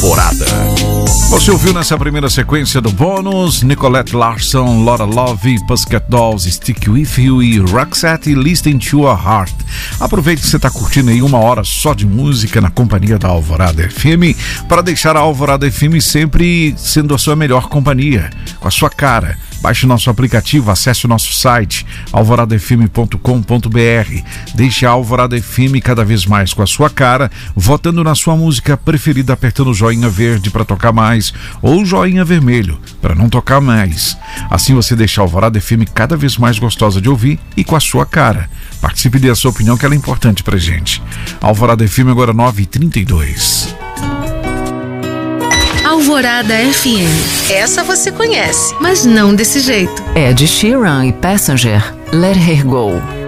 Alvorada. Você ouviu nessa primeira sequência do bônus Nicolette Larson, Laura Love, Pussycat Dolls, Stick With You e Roxette, Listen to a Heart. Aproveite que você está curtindo aí 1 hora só de música na companhia da Alvorada FM, para deixar a Alvorada FM sempre sendo a sua melhor companhia, com a sua cara. Baixe nosso aplicativo, acesse o nosso site alvoradafm.com.br. Deixe a Alvorada FM cada vez mais com a sua cara, votando na sua música preferida, apertando o joinha verde para tocar mais ou o joinha vermelho para não tocar mais. Assim você deixa a Alvorada FM cada vez mais gostosa de ouvir e com a sua cara. Participe e dê a sua opinião, que ela é importante pra gente. Alvorada FM agora 9h32. Alvorada FM. Essa você conhece, mas não desse jeito. É de Sheeran e Passenger, Let Her Go.